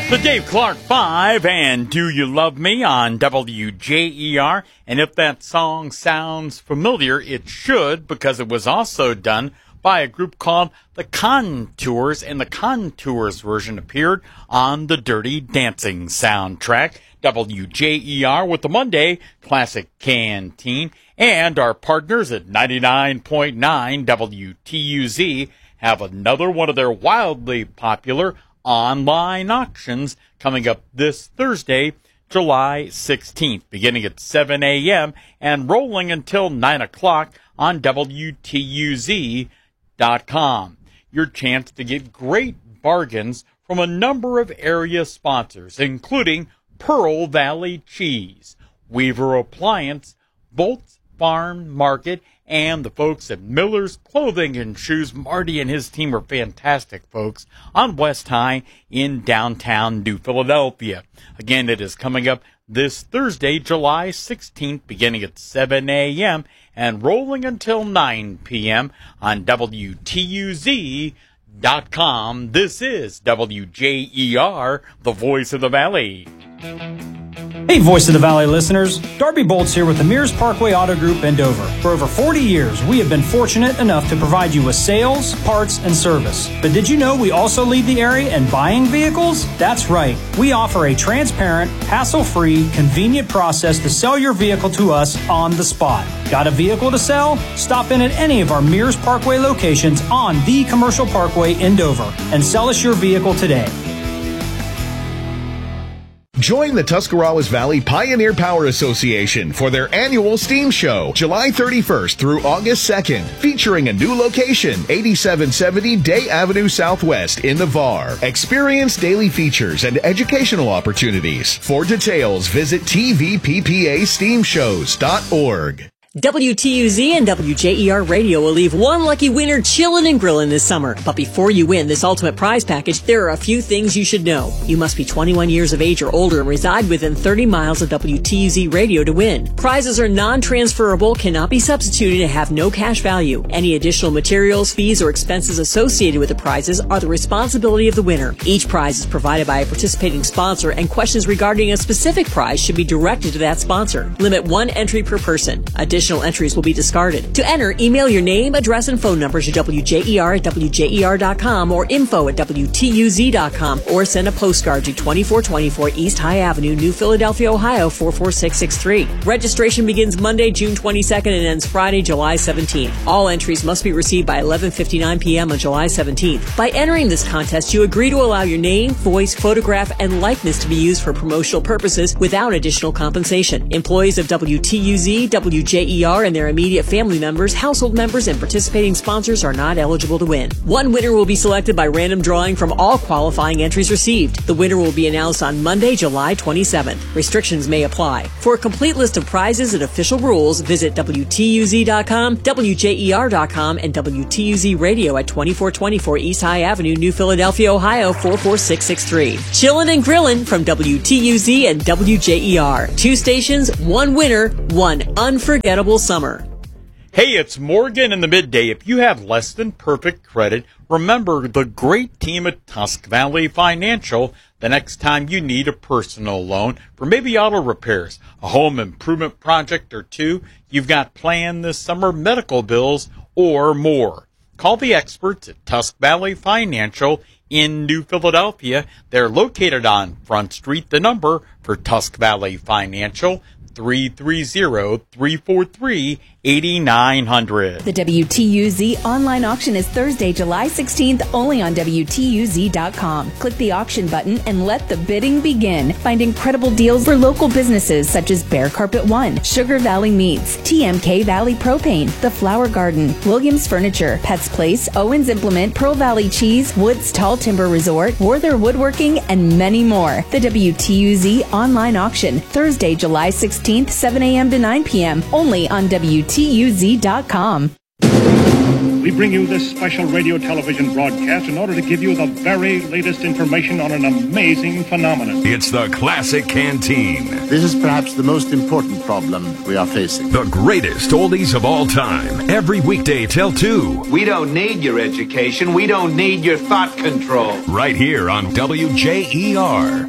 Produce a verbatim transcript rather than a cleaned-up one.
The Dave Clark Five and Do You Love Me on W J E R. And if that song sounds familiar, it should, because it was also done by a group called The Contours, and the Contours version appeared on the Dirty Dancing soundtrack. W J E R with the Monday Classic Canteen. And our partners at ninety-nine point nine W T U Z have another one of their wildly popular online auctions coming up this Thursday, July sixteenth, beginning at seven a.m. and rolling until nine o'clock on W T U Z dot com. Your chance to get great bargains from a number of area sponsors, including Pearl Valley Cheese, Weaver Appliance, Bolt's Farm Market, and the folks at Miller's Clothing and Shoes. Marty and his team are fantastic folks on West High in downtown New Philadelphia. Again, it is coming up this Thursday, July sixteenth, beginning at seven a.m. and rolling until nine p.m. on W T U Z dot com. This is W J E R, the voice of the Valley. Hey, Voice of the Valley listeners, Darby Bolts here with the Mears Parkway Auto Group in Dover. For over forty years, we have been fortunate enough to provide you with sales, parts, and service. But did you know we also lead the area in buying vehicles? That's right. We offer a transparent, hassle-free, convenient process to sell your vehicle to us on the spot. Got a vehicle to sell? Stop in at any of our Mears Parkway locations on the Commercial Parkway in Dover and sell us your vehicle today. Join the Tuscarawas Valley Pioneer Power Association for their annual STEAM Show, July thirty-first through August second, featuring a new location, eighty-seven seventy Day Avenue Southwest in the V A R. Experience daily features and educational opportunities. For details, visit T V P P A steam shows dot org. W T U Z and W J E R Radio will leave one lucky winner chillin' and grillin' this summer. But before you win this ultimate prize package, there are a few things you should know. You must be twenty-one years of age or older and reside within thirty miles of W T U Z Radio to win. Prizes are non-transferable, cannot be substituted, and have no cash value. Any additional materials, fees, or expenses associated with the prizes are the responsibility of the winner. Each prize is provided by a participating sponsor, and questions regarding a specific prize should be directed to that sponsor. Limit one entry per person. Additional entries will be discarded. To enter, email your name, address, and phone number to W J E R at W J E R dot com or info at W T U Z dot com, or send a postcard to twenty-four twenty-four East High Avenue, New Philadelphia, Ohio four four six six three. Registration begins Monday, June twenty-second and ends Friday, July seventeenth. All entries must be received by eleven fifty-nine p.m. on July seventeenth. By entering this contest, you agree to allow your name, voice, photograph, and likeness to be used for promotional purposes without additional compensation. Employees of W T U Z, W J E R, and their immediate family members, household members, and participating sponsors are not eligible to win. One winner will be selected by random drawing from all qualifying entries received. The winner will be announced on Monday, July twenty-seventh. Restrictions may apply. For a complete list of prizes and official rules, visit W T U Z dot com, W J E R dot com, and W T U Z Radio at twenty-four twenty-four East High Avenue, New Philadelphia, Ohio four four six six three. Chillin' and grillin' from W T U Z and W J E R. Two stations, one winner, one unforgettable summer. Hey, it's Morgan in the midday. If you have less than perfect credit, remember the great team at Tusk Valley Financial the next time you need a personal loan for maybe auto repairs, a home improvement project or two you've got planned this summer, medical bills, or more. Call the experts at Tusk Valley Financial in New Philadelphia. They're located on Front Street. The number for Tusk Valley Financial, three three zero, three four three, eight nine zero zero. The W T U Z online auction is Thursday, July sixteenth, only on W T U Z dot com. Click the auction button and let the bidding begin. Find incredible deals for local businesses such as Bear Carpet One, Sugar Valley Meats, T M K Valley Propane, The Flower Garden, Williams Furniture, Pets Place, Owens Implement, Pearl Valley Cheese, Woods Tall Timber Resort, Werther Woodworking, and many more. The W T U Z online auction, Thursday, July sixteenth, seven a.m. to nine p.m. only on W T U Z dot com. We bring you this special radio television broadcast in order to give you the very latest information on an amazing phenomenon. It's the Classic Canteen. This is perhaps the most important problem we are facing. The greatest oldies of all time. Every weekday till two. We don't need your education. We don't need your thought control. Right here on W J E R.